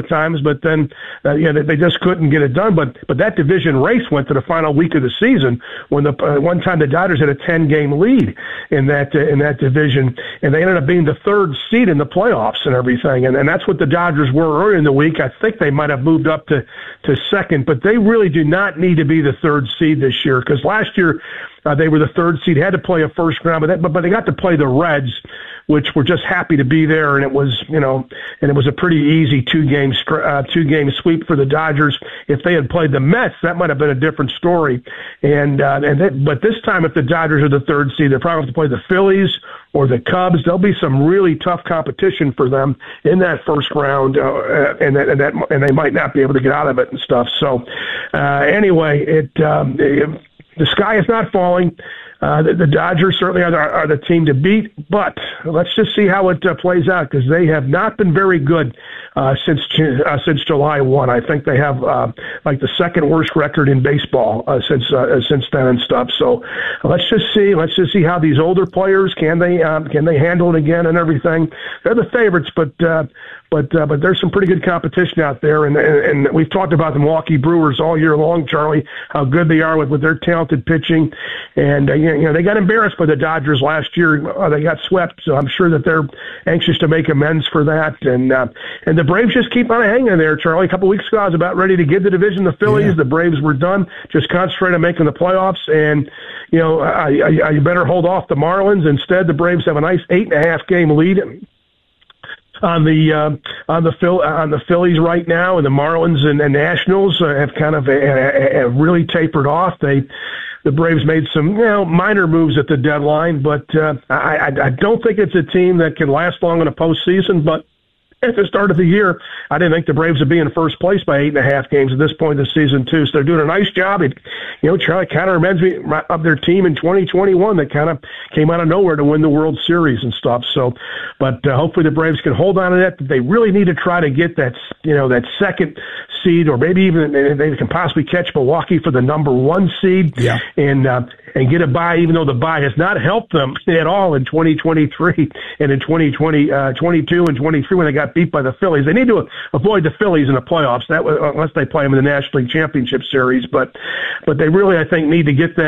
of times, but then they just couldn't get it done. But that division race went to the final week of the season when one time the Dodgers had a 10-game lead in that division, and they ended up being the third seed in the playoffs and everything. And that's what the Dodgers were early in the week. I think they might have moved up to second, but they really do not need to be the third seed this year, because last year they were the third seed, had to play a first round, but they got to play the Reds, which were just happy to be there, and it was a pretty easy two-game sweep for the Dodgers. If they had played the Mets, that might have been a different story. But this time, if the Dodgers are the third seed, they're probably going to play the Phillies or the Cubs. There'll be some really tough competition for them in that first round, and they might not be able to get out of it and stuff. So anyway, the sky is not falling. The Dodgers certainly are the team to beat, but let's just see how it plays out, because they have not been very good since July 1. I think they have like the second worst record in baseball since then and stuff. So let's just see how these older players can they handle it again and everything. They're the favorites, but there's some pretty good competition out there, and we've talked about the Milwaukee Brewers all year long, Charlie, how good they are with their talented pitching, and they got embarrassed by the Dodgers last year. They got swept, so I'm sure that they're anxious to make amends for that, and the Braves just keep on hanging there, Charlie. A couple weeks ago, I was about ready to give the division the Phillies. Yeah. The Braves were done, just concentrate on making the playoffs, and I better hold off the Marlins. Instead, the Braves have a nice 8.5 game lead on the Phillies right now, and the Marlins and Nationals have kind of have really tapered off. The Braves made some minor moves at the deadline, but I don't think it's a team that can last long in a postseason. But at the start of the year, I didn't think the Braves would be in first place by 8.5 games at this point in the season, too. So they're doing a nice job. Charlie kind of reminds me of their team in 2021 that kind of came out of nowhere to win the World Series and stuff. So, but hopefully the Braves can hold on to that. They really need to try to get that second seed, or maybe even they can possibly catch Milwaukee for the number 1 seed. Yeah. And get a bye, even though the bye has not helped them at all in 2023 and in 2022 and 23 when they got beat by the Phillies. They need to avoid the Phillies in the playoffs, unless they play them in the National League Championship Series. But they really, I think, need to get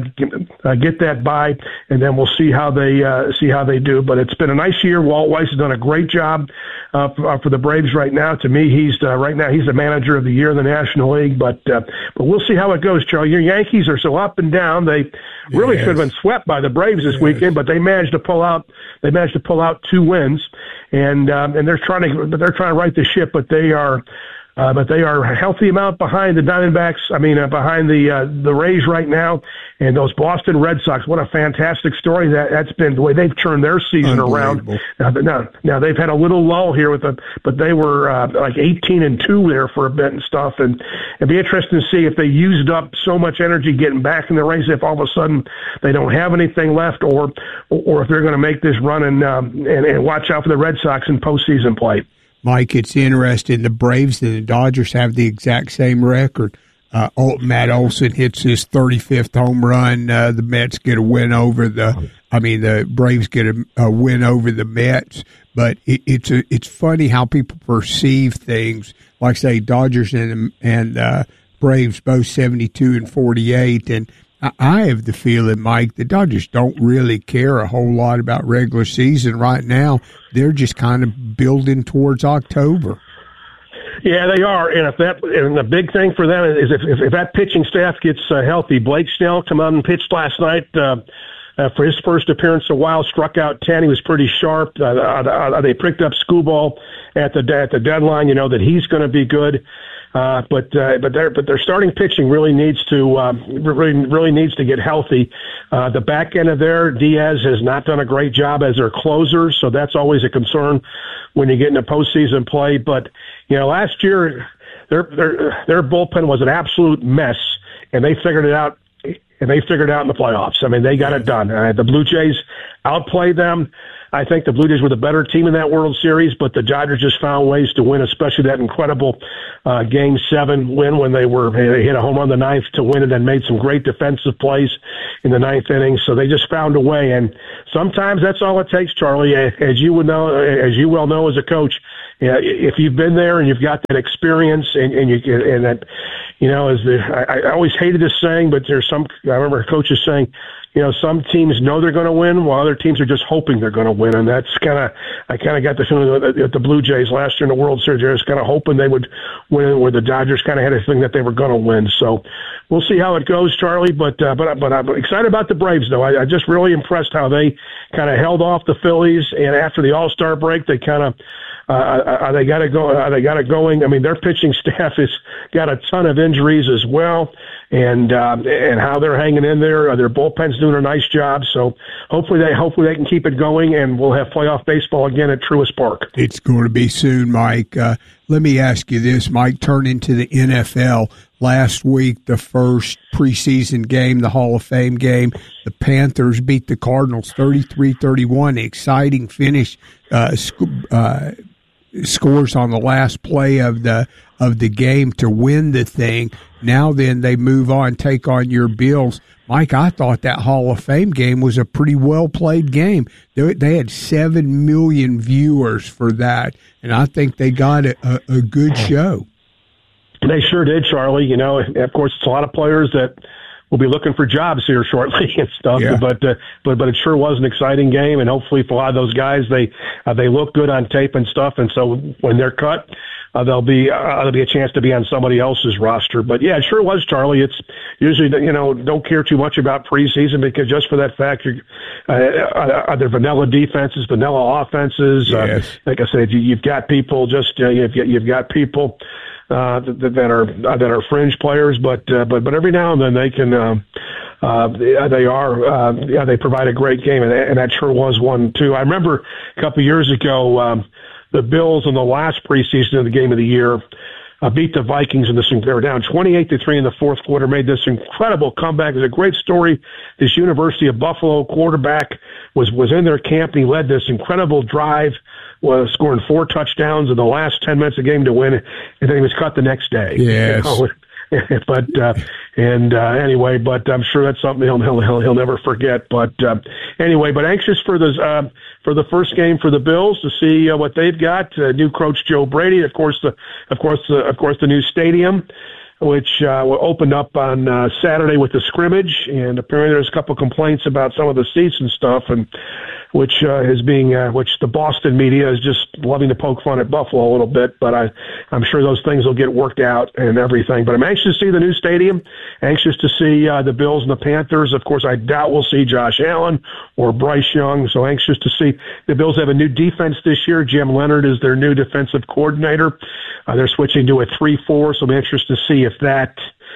that bye, and then we'll see how they do. But it's been a nice year. Walt Weiss has done a great job for the Braves right now. To me, he's the manager of the year in the National League. But we'll see how it goes, Charlie. Your Yankees are so up and down. They really should have been swept by the Braves this weekend, but they managed to pull out 2 wins, and they're trying to right the ship, but they are a healthy amount behind the Diamondbacks. Behind the Rays right now, and those Boston Red Sox. What a fantastic story that's been, the way they've turned their season around. Now they've had a little lull here but they were like 18-2 there for a bit and stuff, and it'd be interesting to see if they used up so much energy getting back in the race, if all of a sudden they don't have anything left, or if they're going to make this run and watch out for the Red Sox in postseason play. Mike, it's interesting. The Braves and the Dodgers have the exact same record. Matt Olson hits his 35th home run. The Mets get a win over the Braves get a win over the Mets. But it's funny how people perceive things. Like, say, Dodgers and Braves both 72 and 48, and I have the feeling, Mike, the Dodgers don't really care a whole lot about regular season right now. They're just kind of building towards October. Yeah, they are, and the big thing for them is if that pitching staff gets healthy. Blake Snell come out and pitched last night for his first appearance in a while, struck out 10. He was pretty sharp. They picked up Skubal at the deadline. That he's going to be good. But their starting pitching really needs to get healthy. The back end of there, Diaz has not done a great job as their closer, so that's always a concern when you get into postseason play. But last year their bullpen was an absolute mess, and they figured it out. And they figured it out in the playoffs. They got it done. The Blue Jays outplayed them. I think the Blue Jays were the better team in that World Series, but the Dodgers just found ways to win, especially that incredible Game 7 win when they hit a home run the ninth to win it and made some great defensive plays in the ninth inning. So they just found a way, and sometimes that's all it takes, Charlie. As you well know as a coach, if you've been there and you've got that experience, and that, I always hated this saying, but I remember coaches saying, some teams know they're going to win, while other teams are just hoping they're going to win. And that's I kind of got the feeling that the Blue Jays last year in the World Series, they were just kind of hoping they would win, where the Dodgers kind of had a thing that they were going to win. So we'll see how it goes, Charlie. But I'm excited about the Braves, though. I just really impressed how they kind of held off the Phillies, and after the All-Star break, they kind of they got it going. I mean, their pitching staff has got a ton of injuries as well, and how they're hanging in there. Their bullpen's doing a nice job. So hopefully they can keep it going, and we'll have playoff baseball again at Truist Park. It's going to be soon, Mike. Let me ask you this, Mike. Turn into the NFL. Last week, the first preseason game, the Hall of Fame game, the Panthers beat the Cardinals 33-31. Exciting finish. Scores on the last play of the game to win the thing. Now then they move on, take on your Bills. Mike, I thought that Hall of Fame game was a pretty well played game. They had 7 million viewers for that, and I think they got a good show. They sure did, Charlie. Of course, it's a lot of players that will be looking for jobs here shortly and stuff. Yeah. But it sure was an exciting game, and hopefully for a lot of those guys, they look good on tape and stuff. And so when they're cut, there'll be a chance to be on somebody else's roster. But yeah, it sure was, Charlie. It's usually, don't care too much about preseason, because just for that fact, are there vanilla defenses, vanilla offenses? Yes. Like I said, you've got people you've got people that are fringe players, but every now and then they can they provide a great game, and that sure was one too. I remember a couple of years ago, the Bills in the last preseason of the game of the year beat the Vikings they were down 28-3 in the fourth quarter, made this incredible comeback. It was a great story. This University of Buffalo quarterback was in their camp, and he led this incredible drive, was scoring 4 touchdowns in the last 10 minutes of the game to win, and then he was cut the next day. Yes. Anyway, but I'm sure that's something he'll never forget. But anyway, anxious for the first game for the Bills to see what they've got. New coach Joe Brady, of course the new stadium, which opened up on Saturday with the scrimmage, and apparently there's a couple complaints about some of the seats and stuff, and which the Boston media is just loving to poke fun at Buffalo a little bit, but I'm sure those things will get worked out and everything. But I'm anxious to see the new stadium, anxious to see the Bills and the Panthers. Of course, I doubt we'll see Josh Allen or Bryce Young, so anxious to see. The Bills have a new defense this year. Jim Leonard is their new defensive coordinator. They're switching to a 3-4, so I'm interested to see if that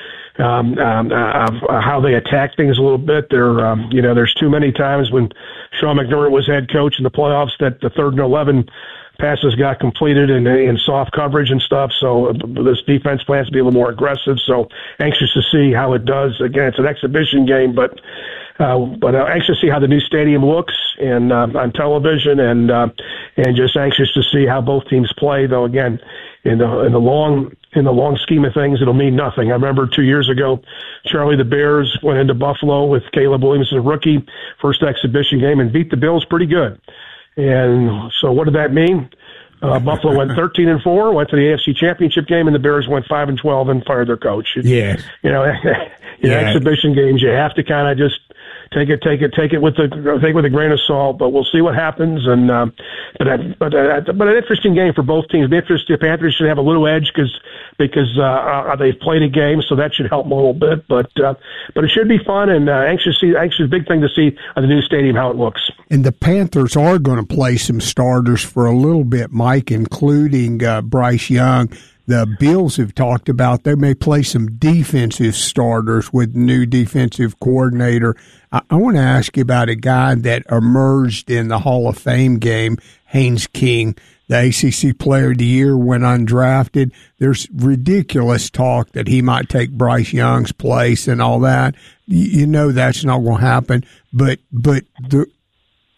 how they attack things a little bit. There's too many times when Sean McDermott was head coach in the playoffs that the 3rd and 11 passes got completed in soft coverage and stuff. So this defense plans to be a little more aggressive. So anxious to see how it does. Again, it's an exhibition game, but anxious to see how the new stadium looks and on television, and just anxious to see how both teams play. Though again, in the long scheme of things, it'll mean nothing. I remember 2 years ago, Charlie, the Bears went into Buffalo with Caleb Williams as a rookie, first exhibition game, and beat the Bills pretty good. And so what did that mean? Buffalo went 13-4, went to the AFC Championship game, and the Bears went 5-12 and fired their coach. Yes. Exhibition games, you have to kind of just take it with a grain of salt. But we'll see what happens. And but an interesting game for both teams. The Panthers should have a little edge because they've played a game, so that should help them a little bit. But it should be fun, and anxious, big thing to see on the new stadium how it looks. And the Panthers are going to play some starters for a little bit, Mike, including Bryce Young. The Bills have talked about they may play some defensive starters with new defensive coordinator. I want to ask you about a guy that emerged in the Hall of Fame game, Haynes King, the ACC Player of the Year, went undrafted. There's ridiculous talk that he might take Bryce Young's place and all that. That's not going to happen. But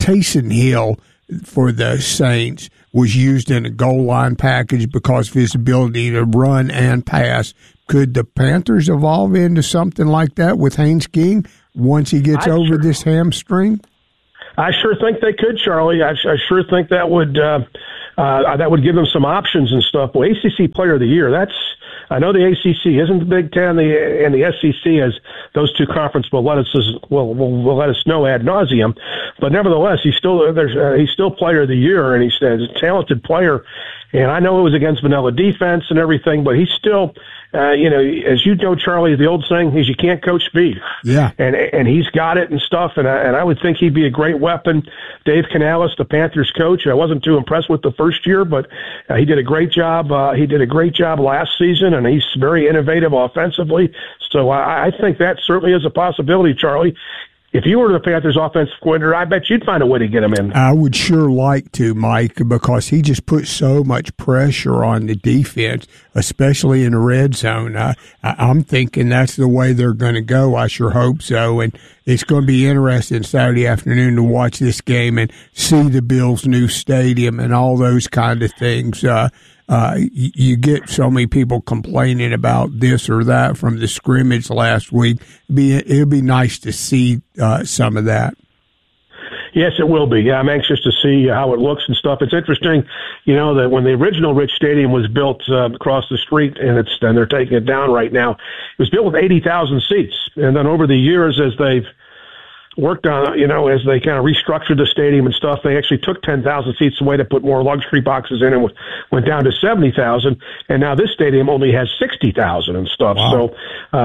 Taysom Hill for the Saints was used in a goal line package because of his ability to run and pass. Could the Panthers evolve into something like that with Haynes King once he gets over this hamstring? I sure think they could, Charlie. I sure think that would give them some options and stuff. Well, ACC Player of the Year, I know the ACC isn't the Big Ten, and the SEC, as those two conferences will let us know ad nauseum. But nevertheless, he's still Player of the Year, and he's a talented player. And I know it was against vanilla defense and everything, but he's still, as you know, Charlie, the old saying is you can't coach speed. Yeah. And he's got it and stuff, and I would think he'd be a great weapon. Dave Canales, the Panthers coach, I wasn't too impressed with the first year, but he did a great job. He did a great job last season, and he's very innovative offensively. So I think that certainly is a possibility, Charlie. If you were the Panthers offensive coordinator, I bet you'd find a way to get him in. I would sure like to, Mike, because he just puts so much pressure on the defense, especially in the red zone. I'm thinking that's the way they're going to go. I sure hope so. And it's going to be interesting Saturday afternoon to watch this game and see the Bills' new stadium and all those kind of things. You get so many people complaining about this or that from the scrimmage last week. It'll be nice to see some of that. Yes, it will be. Yeah, I'm anxious to see how it looks and stuff. It's interesting, that when the original Rich Stadium was built across the street, and they're taking it down right now, it was built with 80,000 seats. And then over the years, as they've worked on, as they kind of restructured the stadium and stuff, they actually took 10,000 seats away to put more luxury boxes in and went down to 70,000. And now this stadium only has 60,000 and stuff. Wow.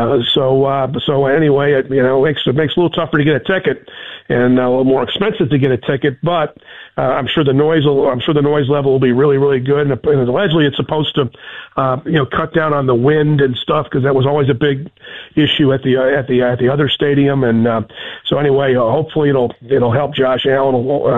So anyway, it makes it a little tougher to get a ticket and a little more expensive to get a ticket, but I'm sure the noise level will be really, really good. And allegedly it's supposed to, cut down on the wind and stuff, because that was always a big issue at the other stadium. And, so anyway, hopefully it'll help Josh Allen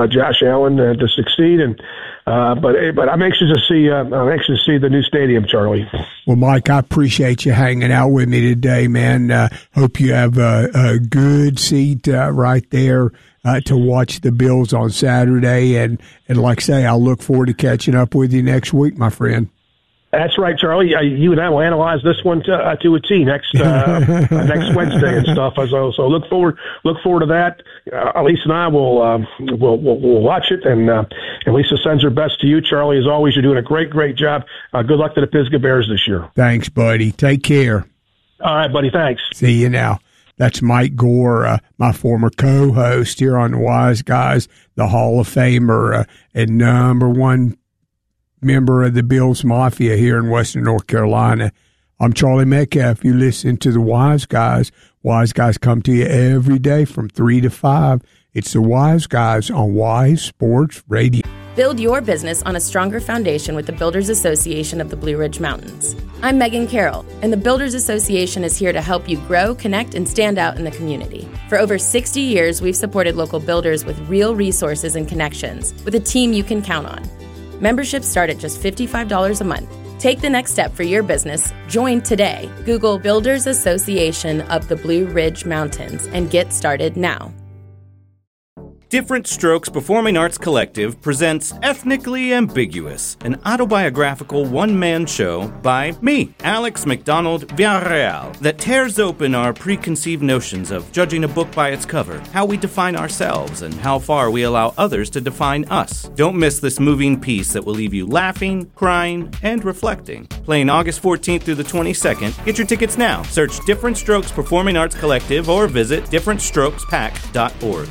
to succeed. And, but I'm anxious to see the new stadium, Charlie. Well, Mike, I appreciate you hanging out with me today, man. Hope you have a good seat right there to watch the Bills on Saturday. And like I say, I'll look forward to catching up with you next week, my friend. That's right, Charlie. You and I will analyze this one to a T next Wednesday and stuff. So look forward to that. Lisa and I will watch it, and Lisa sends her best to you, Charlie. As always, you're doing a great job. Good luck to the Pisgah Bears this year. Thanks, buddy. Take care. All right, buddy. Thanks. See you now. That's Mike Gore, my former co-host here on the Wise Guys, the Hall of Famer, and number one member of the Bills Mafia here in Western North Carolina. I'm Charlie Metcalf. You listen to the Wise Guys. Wise Guys come to you every day from 3 to 5. It's the Wise Guys on Wise Sports Radio. Build your business on a stronger foundation with the Builders Association of the Blue Ridge Mountains. I'm Megan Carroll, and the Builders Association is here to help you grow, connect, and stand out in the community. For over 60 years, we've supported local builders with real resources and connections, with a team you can count on. Memberships start at just $55 a month. Take the next step for your business. Join today. Google Builders Association of the Blue Ridge Mountains and get started now. Different Strokes Performing Arts Collective presents Ethnically Ambiguous, an autobiographical one-man show by me, Alex McDonald Villarreal, that tears open our preconceived notions of judging a book by its cover, how we define ourselves, and how far we allow others to define us. Don't miss this moving piece that will leave you laughing, crying, and reflecting. Playing August 14th through the 22nd. Get your tickets now. Search Different Strokes Performing Arts Collective or visit differentstrokespack.org.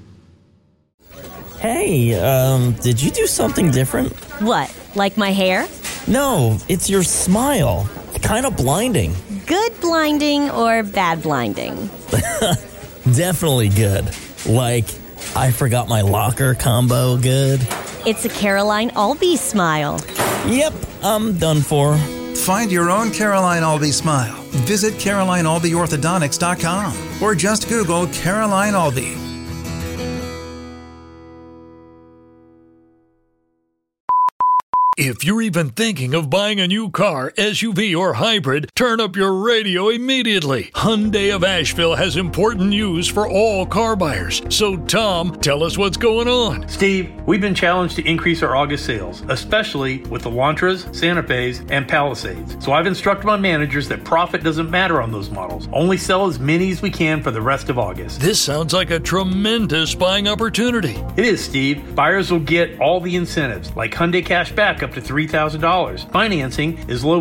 Hey, did you do something different? What, like my hair? No, it's your smile. Kind of blinding. Good blinding or bad blinding? Definitely good. Like, I forgot my locker combo good. It's a Caroline Albee smile. Yep, I'm done for. Find your own Caroline Albee smile. Visit CarolineAlbeeOrthodontics.com or just Google Caroline Albee. If you're even thinking of buying a new car, SUV, or hybrid, turn up your radio immediately. Hyundai of Asheville has important news for all car buyers. So, Tom, tell us what's going on. Steve, we've been challenged to increase our August sales, especially with the Elantras, Santa Fes, and Palisades. So I've instructed my managers that profit doesn't matter on those models. Only sell as many as we can for the rest of August. This sounds like a tremendous buying opportunity. It is, Steve. Buyers will get all the incentives, like Hyundai Cash Back up to $3,000. Financing is low